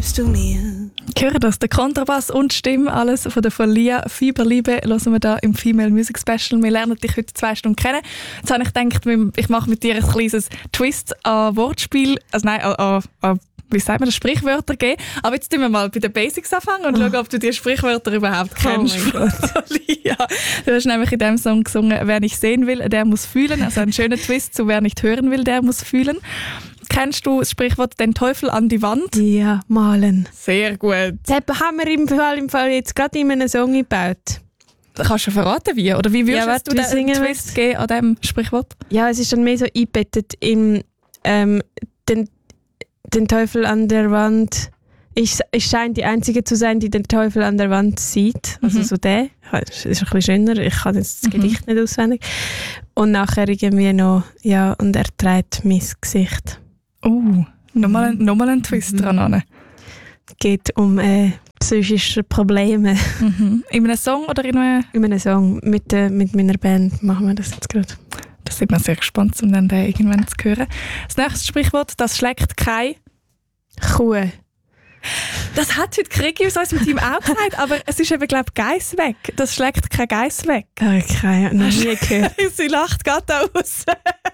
gibst du mir. Hören das, der Kontrabass und die Stimme, alles von der Folia Fieberliebe, hören wir da im Female Music Special. Wir lernen dich heute 2 Stunden kennen. Jetzt habe ich gedacht, ich mache mit dir ein kleines Twist an Wortspiel, also nein, an wie sagt man das, Sprichwörter geben. Aber jetzt tun wir mal bei den Basics anfangen und schauen, ob du die Sprichwörter überhaupt kennst. Oh mein Gott. Ja. Du hast nämlich in diesem Song gesungen, wer nicht sehen will, der muss fühlen. Also ein schöner Twist zu wer nicht hören will, der muss fühlen. Kennst du das Sprichwort «Den Teufel an die Wand»? Ja, malen. Sehr gut. Das haben wir im Fall jetzt gerade in einem Song gebaut. Kannst du verraten, wie? Oder wie würdest du den Twist geben an diesem Sprichwort? Ja, es ist dann mehr so eingebettet in den Teufel an der Wand. Ich scheine die Einzige zu sein, die den Teufel an der Wand sieht. Also so der. Das ist ein bisschen schöner. Ich kann jetzt das Gedicht nicht auswendig. Und nachher irgendwie noch, ja, und er trägt mein Gesicht. Nochmal ein Twist dran. Geht um psychische Probleme. In einem Song oder in einem Song. Mit meiner Band machen wir das jetzt gerade. Da sind wir sehr gespannt, um dann den irgendwann zu hören. Das nächste Sprichwort, das schlägt keine Kuh. Das hat heute Krigi aus unserem Team auch gesagt, aber es ist eben, glaube ich, Geiss weg. Das schlägt kein Geiss weg. Okay, noch nie gehört. Sie lacht gerade aus.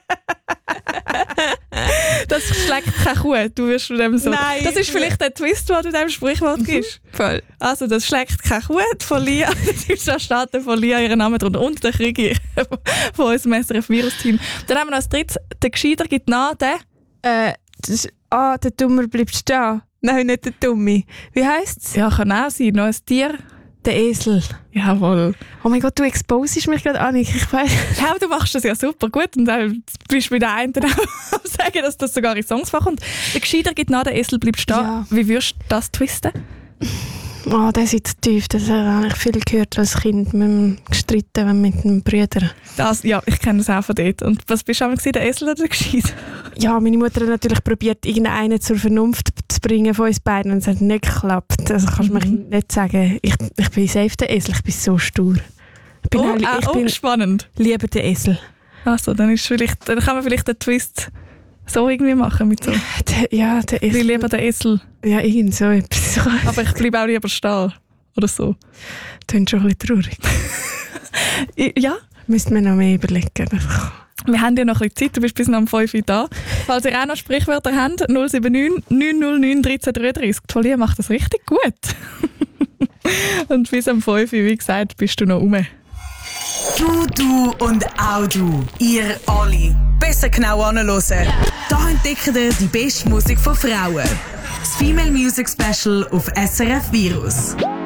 Das schlägt keine Kuh. Du wirst von dem so. Nein. Das ist vielleicht der Twist, den du dem Sprichwort gibst. Voll. Also, das schlägt keine Kuh. Die Folia, da steht der Folia ihren Namen drunter. Und der Krigi von unserem SRF-Virus-Team. Dann haben wir noch als drittes, der Gescheiter gibt nach, der Dummer bleibt stehen. Nein, nicht der Dumme. Wie heisst's? Ja, kann auch sein. Noch ein Tier. Der Esel. Jawohl. Oh mein Gott, du exposest mich gerade, Annik. Ich weiss. Ja, du machst das ja super gut. Und dann bist du bei der einen auch am sagen, dass das sogar in Songs vorkommt. Der Gescheiter gibt nach, der Esel bleibt stehen. Ja. Wie würdest du das twisten? Oh, der sitzt tief. Das habe ich viel gehört als Kind. Wir haben gestritten mit den Brüdern. Ja, ich kenne das auch von dort. Und was bist du einmal gewesen, der Esel oder der Gescheiter? Ja, meine Mutter hat natürlich probiert, irgendeinen zur Vernunft zu bringen von uns beiden. Und es hat nicht geklappt. Also kannst du mir nicht sagen, ich bin safe der Esel. Ich bin so stur. Ich bin spannend. Lieber der Esel. Also, dann kann man vielleicht den Twist so irgendwie machen. Mit so. Der Esel. Ich lieber der Esel. Ja, irgend so etwas. Aber ich bleibe auch lieber stehen. Oder so. Das klingt schon ein bisschen traurig. Ja. Müssten wir noch mehr überlegen. Wir haben ja noch ein bisschen Zeit, du bist bis noch um 5 Uhr da. Falls ihr auch noch Sprichwörter habt, 079 909 1333. Die Folie macht das richtig gut. Und bis um 5 Uhr, wie gesagt, bist du noch rum. Du und auch du. Ihr alle. Besser genau anhören. Da entdeckt ihr die beste Musik von Frauen. Das Female Music Special auf SRF Virus.